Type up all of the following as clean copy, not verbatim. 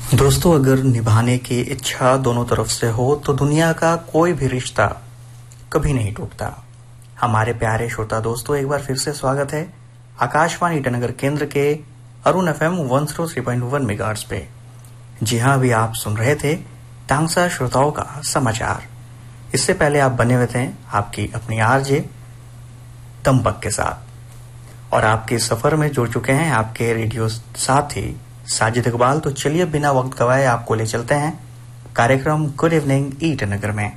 दोस्तों, अगर निभाने की इच्छा दोनों तरफ से हो तो दुनिया का कोई भी रिश्ता कभी नहीं टूटता। हमारे प्यारे श्रोता दोस्तों, एक बार फिर से स्वागत है आकाशवाणी ईटानगर केंद्र के अरुण एफएम 103.1 मेगाहर्ट्ज पे। जी हाँ, अभी आप सुन रहे थे तांगसा श्रोताओं का समाचार। इससे पहले आप बने हुए थे आपकी अपनी आरजे तंपक के साथ, और आपके सफर में जुड़ चुके हैं आपके रेडियो साथी साजिद इकबाल। तो चलिए बिना वक्त गवाए आपको ले चलते हैं कार्यक्रम गुड इवनिंग ईटानगर में।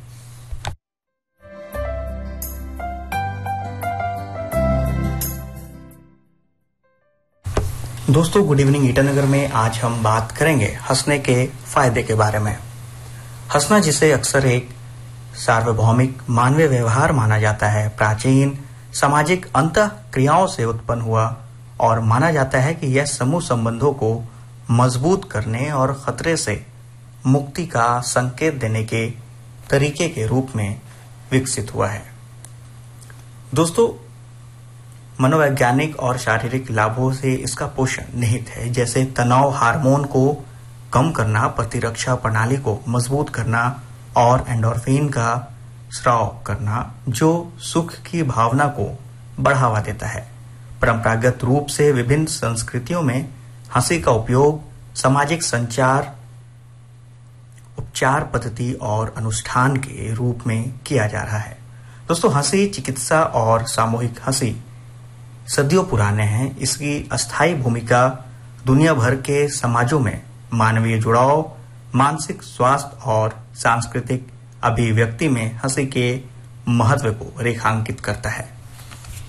दोस्तों, गुड इवनिंग ईटानगर में आज हम बात करेंगे हंसने के फायदे के बारे में। हंसना, जिसे अक्सर एक सार्वभौमिक मानवीय व्यवहार माना जाता है, प्राचीन सामाजिक अंतः क्रियाओं से उत्पन्न हुआ और माना जाता है कि यह समूह संबंधों को मजबूत करने और खतरे से मुक्ति का संकेत देने के तरीके के रूप में विकसित हुआ है। दोस्तों, मनोवैज्ञानिक और शारीरिक लाभों से इसका पोषण निहित है, जैसे तनाव हार्मोन को कम करना, प्रतिरक्षा प्रणाली को मजबूत करना और एंडोर्फिन का स्राव करना, जो सुख की भावना को बढ़ावा देता है। परंपरागत रूप से विभिन्न संस्कृतियों में हंसी का उपयोग सामाजिक संचार, उपचार पद्धति और अनुष्ठान के रूप में किया जा रहा है। दोस्तों, हंसी चिकित्सा और सामूहिक हंसी सदियों पुराने हैं। इसकी अस्थायी भूमिका दुनिया भर के समाजों में मानवीय जुड़ाव, मानसिक स्वास्थ्य और सांस्कृतिक अभिव्यक्ति में हंसी के महत्व को रेखांकित करता है।